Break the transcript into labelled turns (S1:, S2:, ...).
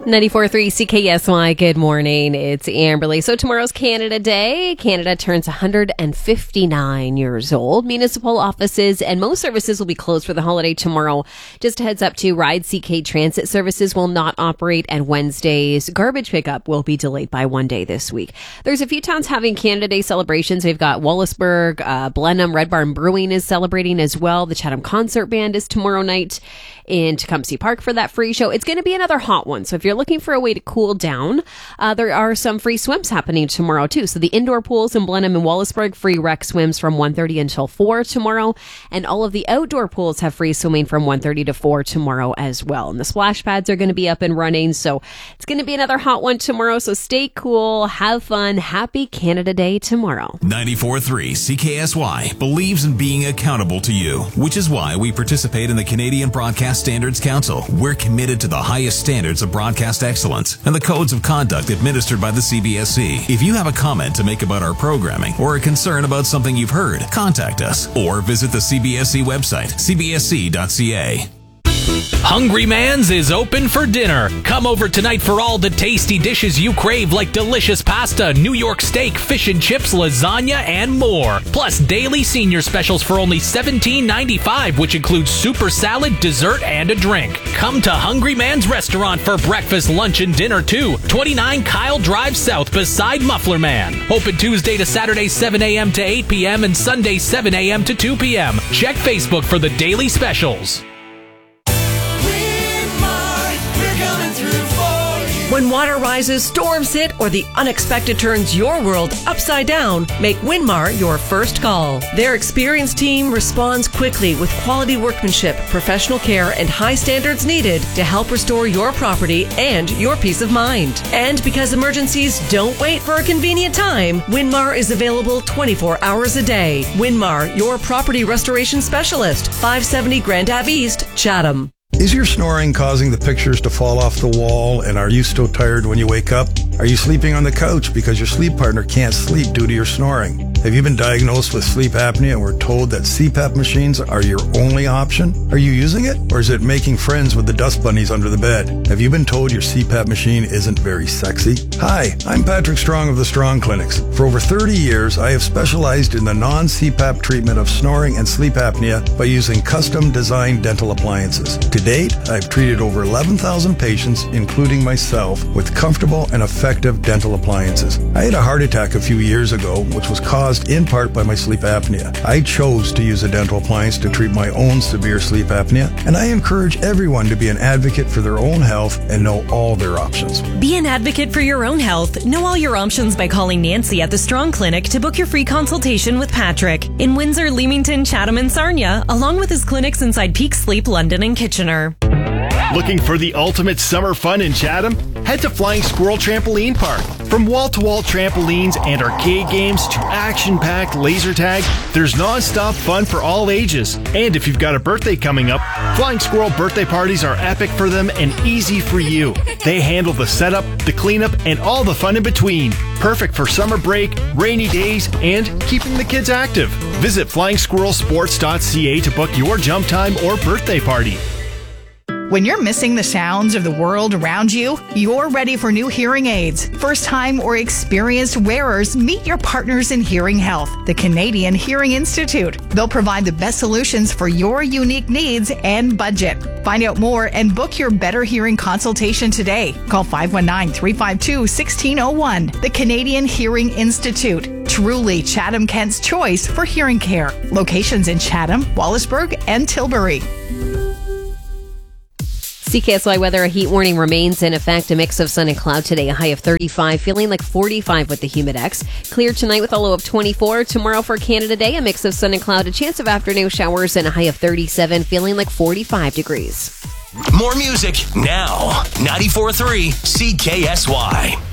S1: 94.3 CKSY, good morning. It's Amberly. So tomorrow's Canada Day. Canada turns 159 years old. Municipal offices and most services will be closed for the holiday tomorrow. Just a heads up to Ride CK transit services will not operate, and Wednesday's garbage pickup will be delayed by one day this week. There's a few towns having Canada Day celebrations. We've got Wallaceburg, Blenheim, Red Barn Brewing is celebrating as well. The Chatham Concert Band is tomorrow night in Tecumseh Park for that free show. It's going to be another hot one. So if you're looking for a way to cool down, there are some free swims happening tomorrow too. So the indoor pools in Blenheim and Wallaceburg, free rec swims from 1:30 until 4 tomorrow. And all of the outdoor pools have free swimming from 1:30 to 4 tomorrow as well. And the splash pads are going to be up and running. So it's going to be another hot one tomorrow. So stay cool, have fun. Happy Canada Day tomorrow.
S2: 94.3 CKSY believes in being accountable to you, which is why we participate in the Canadian Broadcast Standards Council. We're committed to the highest standards of broadcast excellence and the codes of conduct administered by the CBSC. If you have a comment to make about our programming or a concern about something you've heard, contact us or visit the CBSC website, cbsc.ca.
S3: Hungry Man's is open for dinner. Come over tonight for all the tasty dishes you crave, like delicious pasta, New York steak, fish and chips, lasagna, and more. Plus daily senior specials for only $17.95, which includes super salad, dessert, and a drink. Come to Hungry Man's Restaurant for breakfast, lunch, and dinner too. 29 Kyle Drive South beside Muffler Man. Open Tuesday to Saturday 7 a.m. to 8 p.m. and Sunday 7 a.m. to 2 p.m. Check Facebook for the daily specials.
S4: When water rises, storms hit, or the unexpected turns your world upside down, make Winmar your first call. Their experienced team responds quickly with quality workmanship, professional care, and high standards needed to help restore your property and your peace of mind. And because emergencies don't wait for a convenient time, Winmar is available 24 hours a day. Winmar, your property restoration specialist, 570 Grand Ave East, Chatham.
S5: Is your snoring causing the pictures to fall off the wall, and are you so tired when you wake up? Are you sleeping on the couch because your sleep partner can't sleep due to your snoring? Have you been diagnosed with sleep apnea and were told that CPAP machines are your only option? Are you using it, or is it making friends with the dust bunnies under the bed? Have you been told your CPAP machine isn't very sexy? Hi, I'm Patrick Strong of the Strong Clinics. For over 30 years, I have specialized in the non-CPAP treatment of snoring and sleep apnea by using custom-designed dental appliances. To date, I've treated over 11,000 patients, including myself, with comfortable and effective dental appliances. I had a heart attack a few years ago, which was caused in part by my sleep apnea. I chose to use a dental appliance to treat my own severe sleep apnea, and I encourage everyone to be an advocate for their own health and know all their options.
S6: Be an advocate for your own health. Know all your options by calling Nancy at the Strong Clinic to book your free consultation with Patrick in Windsor, Leamington, Chatham, and Sarnia, along with his clinics inside Peak Sleep, London, and Kitchener.
S7: Looking for the ultimate summer fun in Chatham? Head to Flying Squirrel Trampoline Park. From wall-to-wall trampolines and arcade games to action-packed laser tag, there's non-stop fun for all ages. And if you've got a birthday coming up, Flying Squirrel birthday parties are epic for them and easy for you. They handle the setup, the cleanup, and all the fun in between. Perfect for summer break, rainy days, and keeping the kids active. Visit FlyingSquirrelSports.ca to book your jump time or birthday party.
S8: When you're missing the sounds of the world around you, you're ready for new hearing aids. First-time or experienced wearers, meet your partners in hearing health, the Canadian Hearing Institute. They'll provide the best solutions for your unique needs and budget. Find out more and book your better hearing consultation today. Call 519-352-1601. The Canadian Hearing Institute. Truly Chatham-Kent's choice for hearing care. Locations in Chatham, Wallaceburg, and Tilbury.
S1: CKSY weather, a heat warning remains in effect. A mix of sun and cloud today, a high of 35, feeling like 45 with the Humidex. Clear tonight with a low of 24. Tomorrow for Canada Day, a mix of sun and cloud, a chance of afternoon showers, and a high of 37, feeling like 45 degrees.
S2: More music now. 94.3 CKSY.